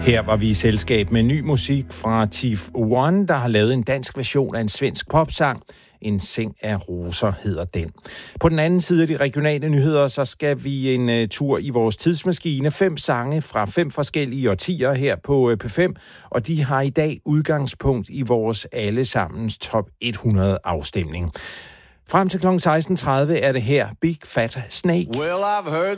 Her var vi i selskab med ny musik fra Chief One, der har lavet en dansk version af en svensk popsang. En seng af roser hedder den. På den anden side af de regionale nyheder, så skal vi en tur i vores tidsmaskine. 5 sange fra 5 forskellige årtier her på P5, og de har i dag udgangspunkt i vores allesammens top 100 afstemning. Frem til kl. 16.30 er det her Big Fat Snake. Well, I've heard